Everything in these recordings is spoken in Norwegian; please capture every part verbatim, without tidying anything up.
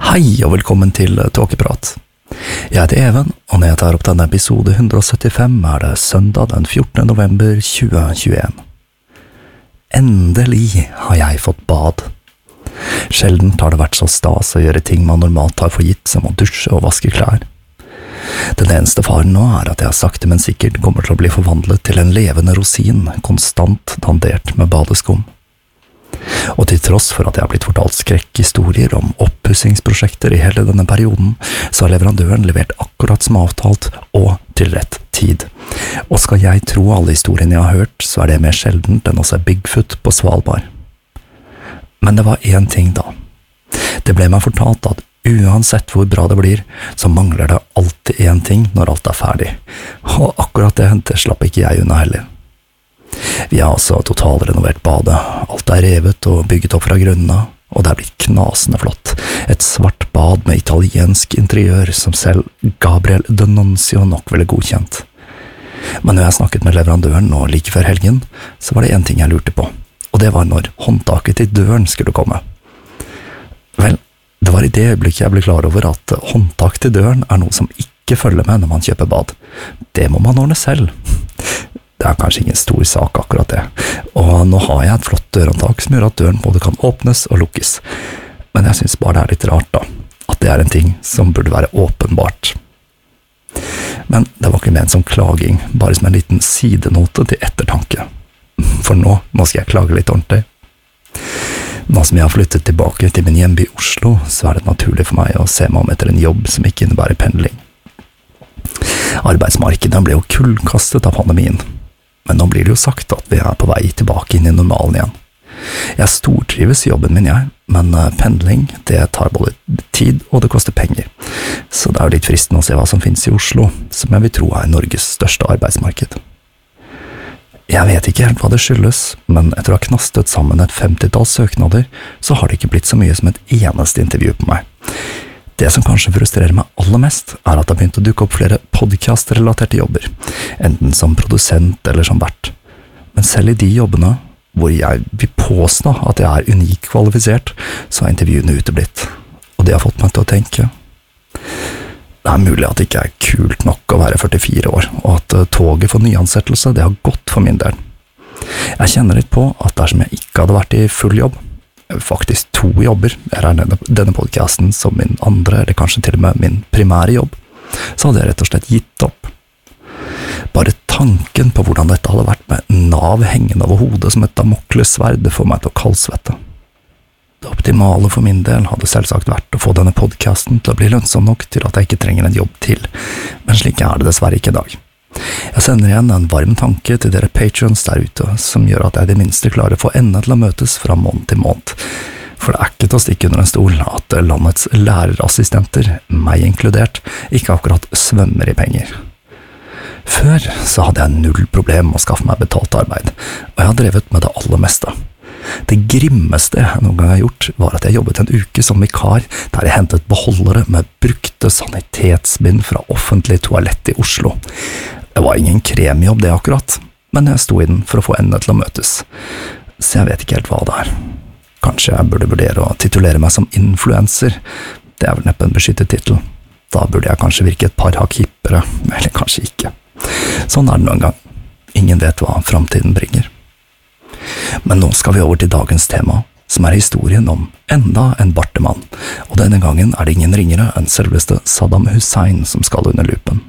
Hei og velkommen til Tåkeprat. Jeg heter Even, og når jeg tar opp denne episode hundre og syttifem er det søndag den fjortende november tjue tjueen. Endelig har jeg fått bad. Sjelden har det vært så stas å gjøre ting man normalt tar for gitt som å dusje og vaske klær. Den eneste faren nå er at jeg sakte men sikkert kommer til å bli forvandlet til en levende rosin, konstant dandert med badeskum. Og til tross for at jeg har blitt fortalt skrekkhistorier om oppussingsprosjekter i hele denne perioden, så har leverandøren levert akkurat som avtalt og til rett tid. Og skal jeg tro alle historiene jeg har hørt, så er det mer sjeldent enn å se Bigfoot på Svalbard. Men det var én ting da. Det ble meg fortalt at uansett hvor bra det blir, så mangler det alltid én ting når alt er ferdig. Og akkurat det, det slapp ikke jeg unna heller. Vi har altså totalrenovert badet, alt er revet og bygget opp fra grunnen, og det er blitt knasende flott. Et svart bad med italiensk interiør som selv Gabriel D'Annunzio nok ville godkjent. Men når jeg snakket med leverandøren nå like før helgen, så var det en ting jeg lurte på, og det var når håndtaket til døren skulle komme. Vel, det var i det øyeblikket jeg ble klar over at håndtak til døren er noe som ikke følger med når man kjøper bad. Det må man ordne selv. Det er kanskje ingen stor sak akkurat det, og nå har jeg et flott dørhåndtak som gjør at døren både kan åpnes og lukkes. Men jeg synes bare det er litt rart da, at det er en ting som burde være åpenbart. Men det var ikke ment som klaging, bare som en liten sidenote til ettertanke. For nå, nå skal jeg klage litt ordentlig. Nå som jeg har flyttet tilbake til min hjemby Oslo, så er det naturlig for meg å se meg om etter en jobb som ikke innebærer pendling. Arbeidsmarkedet ble jo kullkastet av pandemien. Men nå blir det jo sagt at vi er på vei tilbake inn i normalen igjen. Jeg stortrives i jobben min, jeg, men pendling, det tar både tid og det koster penger. Så det er jo litt fristende å se hva som finnes i Oslo, som jeg vil tro er Norges største arbeidsmarked. Jeg vet ikke helt hva det skyldes, men etter å ha knastet sammen et femtitalls søknader, så har det ikke blitt så mye som et eneste intervju på meg. Det som kanskje frustrerer meg aller mest, er at det har begynt å dukke opp flere podcast-relaterte jobber, enten som produsent eller som vert. Men selv i de jobbene, hvor jeg vil påstå at jeg er unikt kvalifisert, så er intervjuene uteblitt. Og det har fått meg til å tenke. Det er mulig at det ikke er kult nok å være førtifire år, og at toget for nyansettelse, det har gått for min del. Jeg kjenner litt på at dersom jeg ikke hadde vært i full jobb, faktisk to jobber, jeg regner denne, denne podcasten som min andre, eller kanskje til og med min primære jobb, så hadde jeg rett og slett gitt opp. Bare tanken på hvordan dette hadde vært med nav hengende over hodet som et damoklessverd får meg til å kaldsvette. Det optimale for min del hadde selvsagt vært å få denne podcasten til å bli lønnsom nok til at jeg ikke trenger en jobb til, men slik er det dessverre ikke i dag. Jeg sender igjen en varm tanke til dere patrons der ute, som gjør at jeg det minste klarer å få endene til å møtes fra måned til måned. For det er ikke til å stikke under en stol at landets lærerassistenter, meg inkludert, ikke akkurat svømmer i penger. Før så hadde jeg null problem med å skaffe meg betalt arbeid, og jeg har drevet med det aller meste. Det grimmeste jeg noen gang har gjort var at jeg jobbet en uke som vikar der jeg hentet beholdere med brukte sanitetsbind fra offentlig toalett i Oslo. Det var ingen kremjobb det akkurat, men jeg sto i den for å få endene til å møtes. Så jeg vet ikke helt hva det er. Kanskje jeg burde vurdere å titulere meg som influencer. Det er vel neppe en beskyttet titel. Da burde jeg kanskje virke et par hakk hippere, eller kanskje ikke. Sånn er det noen gang. Ingen vet hva fremtiden bringer. Men nå skal vi over til dagens tema, som er historien om enda en bartemann, og denne gangen er det ingen ringere enn selveste Saddam Hussein som skal under lupen.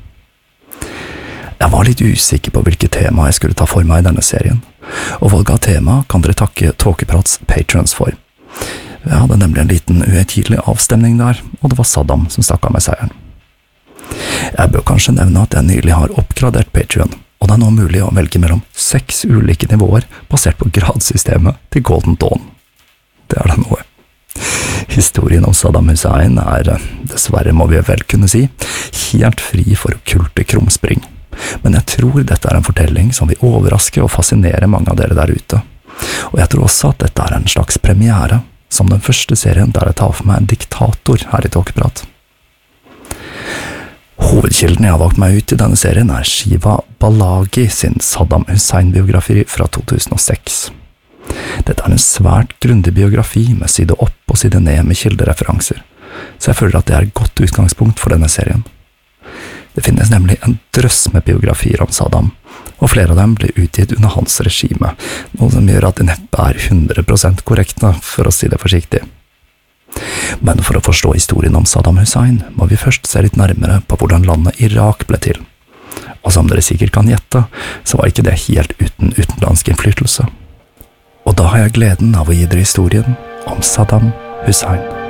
Jeg var litt usikker på hvilket tema jeg skulle ta for meg i denne serien, og valget av tema kan dere takke Tåkeprats patrons for. Jeg hadde nemlig en liten uhøytidelig avstemning der, og det var Saddam som stakk av med seieren. Jeg bør kanskje nevne at jeg nylig har oppgradert Patreon, og det er nå mulig å velge mellom seks ulike nivåer basert på gradsystemet til Golden Dawn. Det er da noe. Historien om Saddam Hussein er, dessverre må vi vel kunne si, helt fri for okkulte krumspring. Men jeg tror dette er en fortelling som vil overraske og fascinere mange av dere der ute. Og jeg tror også at dette er en slags premiere, som den første serien der jeg tar for meg en diktator her i Tåkeprat. Hovedkilden jeg har valgt meg ut i denne serien er Shiva Balagi sin Saddam Hussein-biografi fra to tusen og seks. Dette er en svært grundig biografi med side opp og side ned med kildereferanser, så jeg føler at det er et godt utgangspunkt for denne serien. Det finnes nemlig en drøss med biografier om Saddam, og flere av dem ble utgitt under hans regime, noe som gjør at det neppe er hundre prosent korrekt, for å si det forsiktig. Men for å forstå historien om Saddam Hussein, må vi først se litt nærmere på hvordan landet Irak ble til. Og som dere sikkert kan gjette, så var ikke det helt uten utenlandsk innflytelse. Og da har jeg gleden av å gi dere historien om Saddam Hussein.